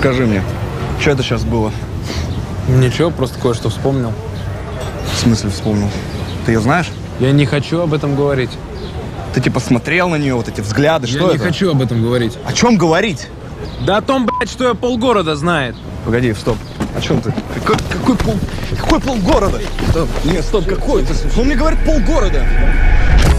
Скажи мне, что это сейчас было? Ничего, просто кое-что вспомнил. В смысле вспомнил? Ты ее знаешь? Я не хочу об этом говорить. Ты типа смотрел на нее, вот эти взгляды, что это? Я не хочу об этом говорить. О чем говорить? Да о том, блядь, что я полгорода знает. Погоди, стоп. О чем ты? Какой полгорода? Стоп. Нет, стоп, какой ты? Он мне говорит полгорода.